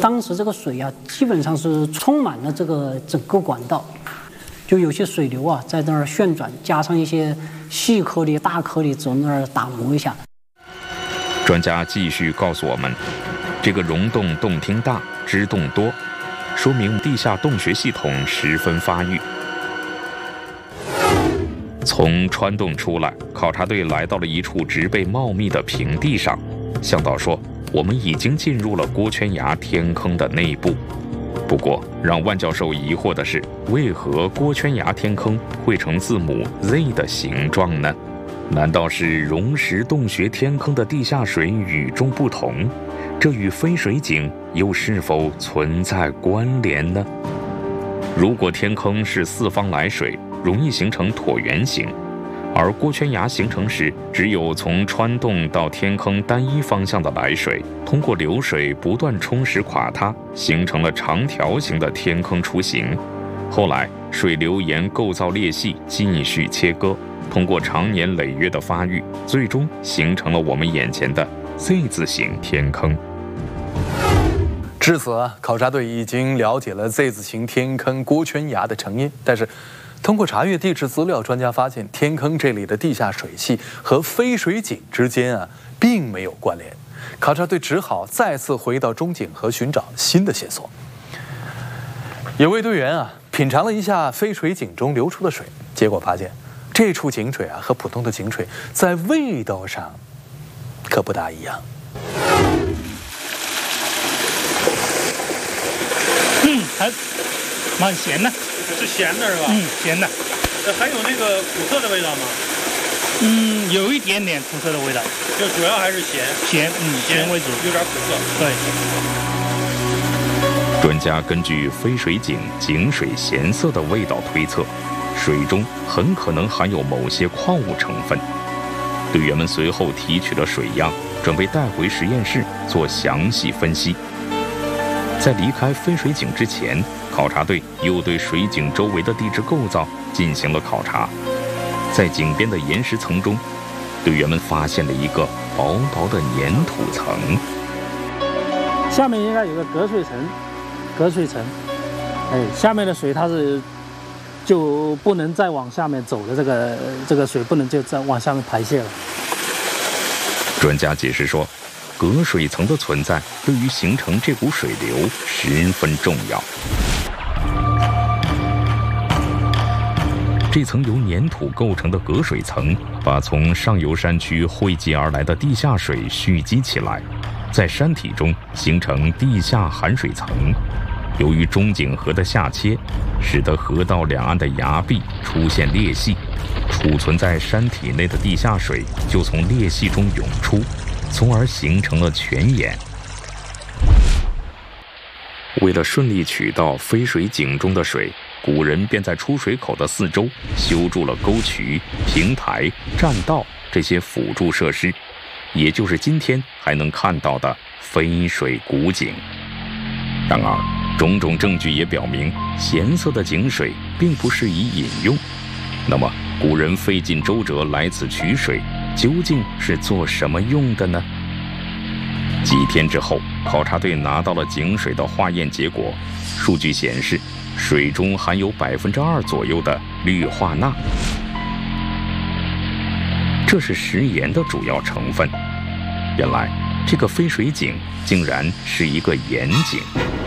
当时这个水啊，基本上是充满了这个整个管道，就有些水流啊在那儿旋转，加上一些细颗粒、大颗粒在那儿打磨一下。 专家继续告诉我们，这个溶洞洞厅大、支洞多，说明地下洞穴系统十分发育。从穿洞出来，考察队来到了一处植被茂密的平地上。向导说，我们已经进入了郭圈崖天坑的内部。不过，让万教授疑惑的是，为何郭圈崖天坑会呈字母 Z 的形状呢？难道是溶石洞穴天坑的地下水与众不同？这与飞水井又是否存在关联呢？如果天坑是四方来水，容易形成椭圆形，而郭圈崖形成时，只有从穿洞到天坑单一方向的来水，通过流水不断冲蚀垮塌，形成了长条形的天坑雏形。后来水流沿构造裂隙继续切割，通过长年累月的发育，最终形成了我们眼前的 Z 字形天坑。 至此，考察队已经了解了 Z 字形天坑郭圈崖的成因，但是通过查阅地质资料，专家发现天坑这里的地下水系和飞水井之间并没有关联。考察队只好再次回到中井河寻找新的线索。有位队员品尝了一下飞水井中流出的水，结果发现这处井水和普通的井水在味道上可不大一样。 还蛮咸的。 是咸的是吧？ 咸的。 还有那个苦涩的味道吗？ 有一点点苦涩的味道， 就主要还是咸。 咸为主， 有点苦涩。 对。 专家根据飞水井井水咸涩的味道推测，水中很可能含有某些矿物成分。队员们随后提取了水样，准备带回实验室做详细分析。在离开飞水井之前，考察队又对水井周围的地质构造进行了考察。在井边的岩石层中，队员们发现了一个薄薄的粘土层， 下面应该有个隔水层，下面的水它是就不能再往下面走的，这个水不能就再往下面排泄了。 专家解释说，隔水层的存在对于形成这股水流十分重要。这层由粘土构成的隔水层，把从上游山区汇集而来的地下水蓄积起来，在山体中形成地下含水层。由于中井河的下切，使得河道两岸的崖壁出现裂隙，储存在山体内的地下水就从裂隙中涌出，从而形成了泉眼。为了顺利取到飞水井中的水，古人便在出水口的四周修筑了沟渠、平台、栈道这些辅助设施，也就是今天还能看到的飞水古井。然而，种种证据也表明，咸涩的井水并不适宜饮用。那么，古人费尽周折来此取水，究竟是做什么用的呢？几天之后，考察队拿到了井水的化验结果，数据显示，水中含有2%左右的氯化钠，这是食盐的主要成分。原来，这个飞水井竟然是一个盐井。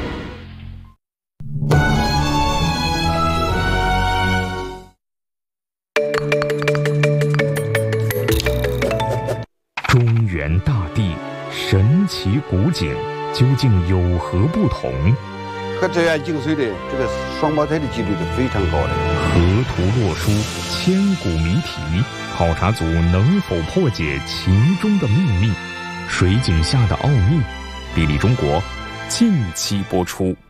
中原大地，神奇古井究竟有何不同？ 和这样井水的这个双胞胎的几率是非常高的。 河图洛书，千古谜题，考察组能否破解其中的秘密？水井下的奥秘，地理中国近期播出。